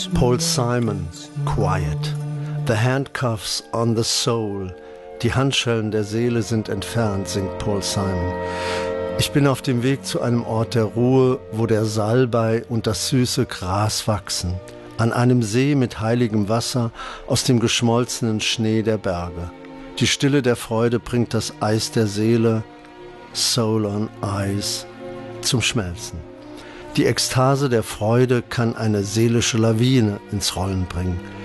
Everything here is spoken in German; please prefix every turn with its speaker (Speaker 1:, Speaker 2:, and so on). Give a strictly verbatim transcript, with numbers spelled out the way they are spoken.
Speaker 1: Paul Simon, Quiet. The handcuffs on the soul. Die Handschellen der Seele sind entfernt, singt Paul Simon. Ich bin auf dem Weg zu einem Ort der Ruhe, wo der Salbei und das süße Gras wachsen. An einem See mit heiligem Wasser aus dem geschmolzenen Schnee der Berge. Die Stille der Freude bringt das Eis der Seele, Soul on Ice, zum Schmelzen. Die Ekstase der Freude kann eine seelische Lawine ins Rollen bringen.